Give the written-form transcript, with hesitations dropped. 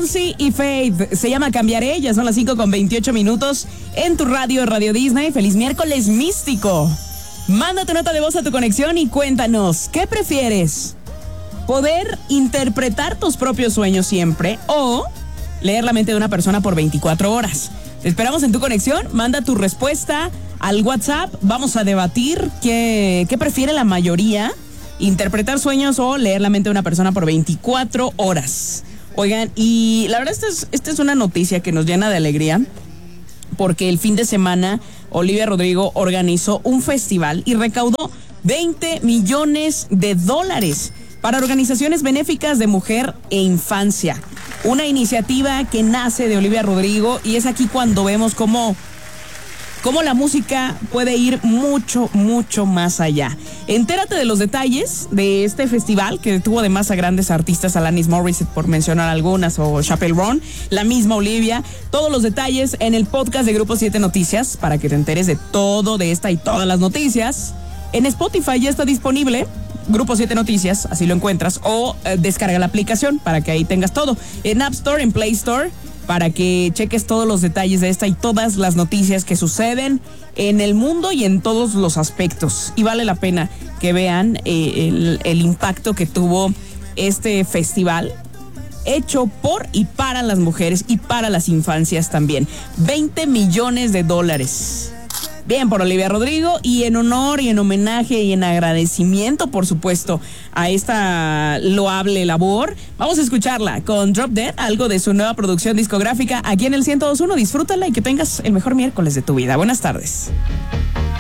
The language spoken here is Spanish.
Halsey y Faith. Se llama Cambiaré. Ya son las 5:28 en tu radio, Radio Disney. Feliz miércoles místico. Manda tu nota de voz a tu conexión y cuéntanos, ¿qué prefieres? ¿Poder interpretar tus propios sueños siempre o leer la mente de una persona por 24 horas? Te esperamos en tu conexión. Manda tu respuesta al WhatsApp. Vamos a debatir qué prefiere la mayoría, interpretar sueños o leer la mente de una persona por 24 horas. Oigan, y la verdad esta es una noticia que nos llena de alegría, porque el fin de semana Olivia Rodrigo organizó un festival y recaudó $20 millones para organizaciones benéficas de mujer e infancia. Una iniciativa que nace de Olivia Rodrigo, y es aquí cuando vemos cómo la música puede ir mucho, mucho más allá. Entérate de los detalles de este festival, que tuvo además a grandes artistas, Alanis Morissette, por mencionar algunas, o Chappell Roan, la misma Olivia. Todos los detalles en el podcast de Grupo 7 Noticias, para que te enteres de todo, de esta y todas las noticias. En Spotify ya está disponible Grupo 7 Noticias, así lo encuentras, o descarga la aplicación para que ahí tengas todo. En App Store, en Play Store, para que cheques todos los detalles de esta y todas las noticias que suceden en el mundo y en todos los aspectos. Y vale la pena que vean el impacto que tuvo este festival, hecho por y para las mujeres y para las infancias también. $20 millones. Bien por Olivia Rodrigo, y en honor y en homenaje y en agradecimiento, por supuesto, a esta loable labor, vamos a escucharla con Drop Dead, algo de su nueva producción discográfica, aquí en el 102.1. Disfrútala y que tengas el mejor miércoles de tu vida. Buenas tardes.